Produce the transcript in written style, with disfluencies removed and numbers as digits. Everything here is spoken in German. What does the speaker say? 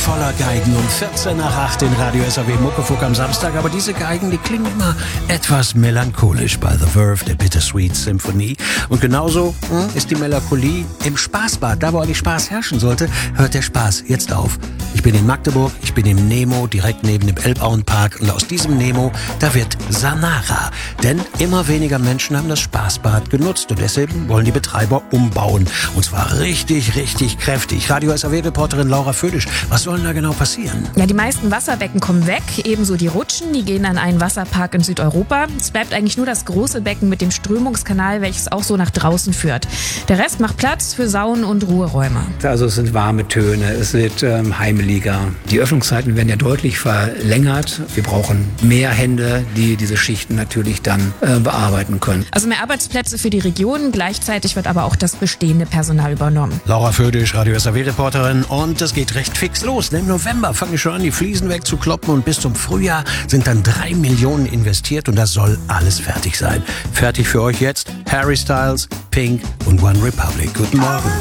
voller Geigen um 14 nach 8 in Radio SAW Muckefuck am Samstag. Aber diese Geigen, die klingen immer etwas melancholisch bei The Verve, der Bittersweet Symphony. Und genauso ist die Melancholie im Spaßbad. Da, wo eigentlich Spaß herrschen sollte, hört der Spaß jetzt auf. Ich bin in Magdeburg, ich bin im Nemo, direkt neben dem Elbauenpark. Und aus diesem Nemo, da wird Sanara. Denn immer weniger Menschen haben das Spaßbad genutzt. Und deshalb wollen die Betreiber umbauen. Und zwar richtig, richtig kräftig. Radio SAW-Reporterin Laura Födisch, was soll denn da genau passieren? Ja, die meisten Wasserbecken kommen weg, ebenso die Rutschen, die gehen an einen Wasserpark in Südeuropa. Es bleibt eigentlich nur das große Becken mit dem Strömungskanal, welches auch so nach draußen führt. Der Rest macht Platz für Saunen und Ruheräume. Also es sind warme Töne, es wird heimeliger. Die Öffnungszeiten werden ja deutlich verlängert. Wir brauchen mehr Hände, die diese Schichten natürlich dann bearbeiten können. Also mehr Arbeitsplätze für die Region, gleichzeitig wird aber auch das bestehende Personal übernommen. Laura Födisch, Radio SAW-Reporterin, und es geht recht fix los. Im November fangen schon an, die Fliesen wegzukloppen und bis zum Frühjahr sind dann 3 Millionen investiert und das soll alles fertig sein. Fertig für euch jetzt Harry Styles, Pink und One Republic. Guten Morgen.